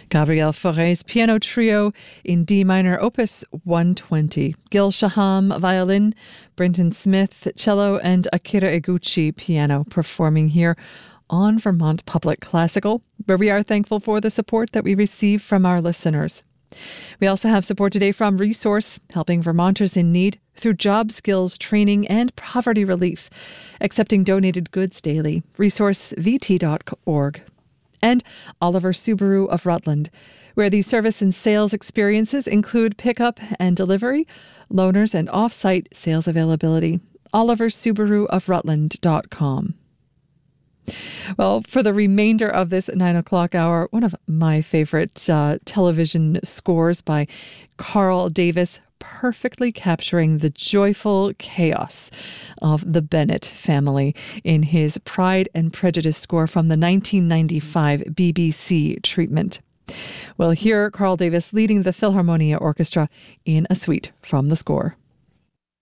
Gabriel Fauré's Piano Trio in D minor, Opus 120. Gil Shaham, violin, Brenton Smith, cello, and Akira Iguchi, piano, performing here on Vermont Public Classical, where we are thankful for the support that we receive from our listeners. We also have support today from Resource, helping Vermonters in need through job skills training and poverty relief, accepting donated goods daily. ResourceVT.org. And Oliver Subaru of Rutland, where the service and sales experiences include pickup and delivery, loaners, and off-site sales availability. OliverSubaruofRutland.com. Well, for the remainder of this 9 o'clock hour, one of my favorite television scores by Carl Davis, perfectly capturing the joyful chaos of the Bennett family in his Pride and Prejudice score from the 1995 BBC treatment. We'll hear Carl Davis leading the Philharmonia Orchestra in a suite from the score.